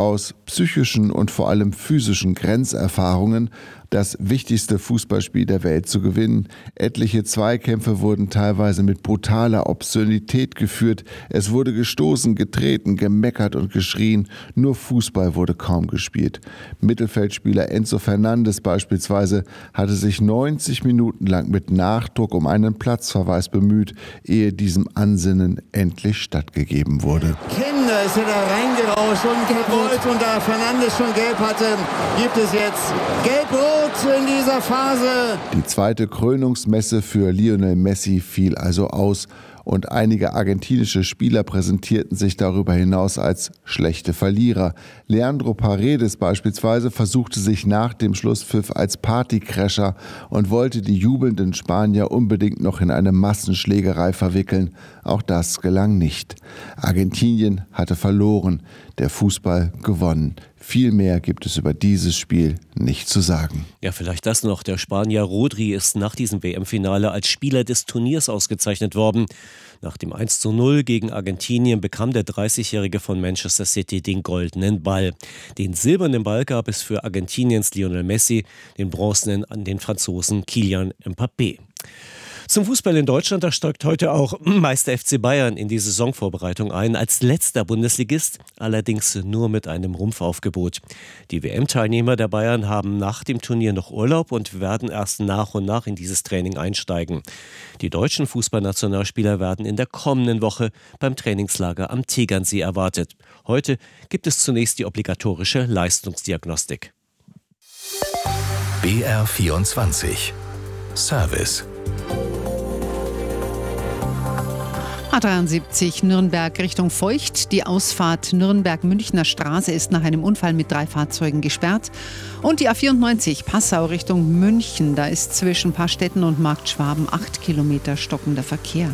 aus psychischen und vor allem physischen Grenzerfahrungen, das wichtigste Fußballspiel der Welt zu gewinnen. Etliche Zweikämpfe wurden teilweise mit brutaler Obszönität geführt. Es wurde gestoßen, getreten, gemeckert und geschrien. Nur Fußball wurde kaum gespielt. Mittelfeldspieler Enzo Fernandes beispielsweise hatte sich 90 Minuten lang mit Nachdruck um einen Platzverweis bemüht, ehe diesem Ansinnen endlich stattgegeben wurde. Kinder ist er da reingerauscht und gewollt, und da Fernandes schon gelb hatte, gibt es jetzt gelb-rot in dieser Phase. Die zweite Krönungsmesse für Lionel Messi fiel also aus und einige argentinische Spieler präsentierten sich darüber hinaus als schlechte Verlierer. Leandro Paredes beispielsweise versuchte sich nach dem Schlusspfiff als Partycrasher und wollte die jubelnden Spanier unbedingt noch in eine Massenschlägerei verwickeln. Auch das gelang nicht. Argentinien hatte verloren, der Fußball gewonnen. Viel mehr gibt es über dieses Spiel nicht zu sagen. Ja, vielleicht das noch. Der Spanier Rodri ist nach diesem WM-Finale als Spieler des Turniers ausgezeichnet worden. Nach dem 1:0 gegen Argentinien bekam der 30-Jährige von Manchester City den goldenen Ball. Den silbernen Ball gab es für Argentiniens Lionel Messi, den bronzenen an den Franzosen Kylian Mbappé. Zum Fußball in Deutschland, da steigt heute auch Meister FC Bayern in die Saisonvorbereitung ein, als letzter Bundesligist, allerdings nur mit einem Rumpfaufgebot. Die WM-Teilnehmer der Bayern haben nach dem Turnier noch Urlaub und werden erst nach und nach in dieses Training einsteigen. Die deutschen Fußballnationalspieler werden in der kommenden Woche beim Trainingslager am Tegernsee erwartet. Heute gibt es zunächst die obligatorische Leistungsdiagnostik. BR24 Service. A73 Nürnberg Richtung Feucht. Die Ausfahrt Nürnberg-Münchner Straße ist nach einem Unfall mit 3 Fahrzeugen gesperrt. Und die A94 Passau Richtung München. Da ist zwischen Paarstetten und Markt Schwaben 8 Kilometer stockender Verkehr.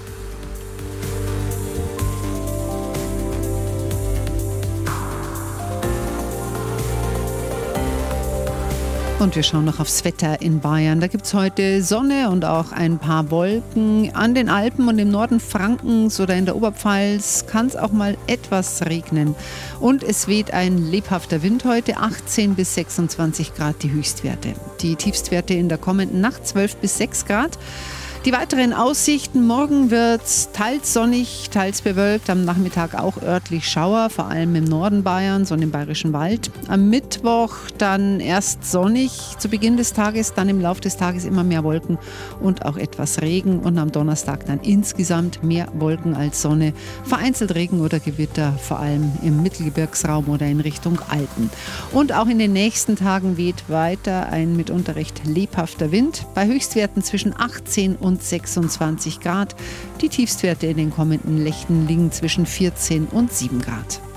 Und wir schauen noch aufs Wetter in Bayern. Da gibt es heute Sonne und auch ein paar Wolken. An den Alpen und im Norden Frankens oder in der Oberpfalz kann es auch mal etwas regnen. Und es weht ein lebhafter Wind heute, 18 bis 26 Grad die Höchstwerte. Die Tiefstwerte in der kommenden Nacht 12 bis 6 Grad. Die weiteren Aussichten: Morgen wird es teils sonnig, teils bewölkt, am Nachmittag auch örtlich Schauer, vor allem im Norden Bayerns und im Bayerischen Wald. Am Mittwoch dann erst sonnig zu Beginn des Tages, dann im Laufe des Tages immer mehr Wolken und auch etwas Regen, und am Donnerstag dann insgesamt mehr Wolken als Sonne, vereinzelt Regen oder Gewitter, vor allem im Mittelgebirgsraum oder in Richtung Alpen. Und auch in den nächsten Tagen weht weiter ein mitunter recht lebhafter Wind, bei Höchstwerten zwischen 18 und 26 Grad. Die Tiefstwerte in den kommenden Nächten liegen zwischen 14 und 7 Grad.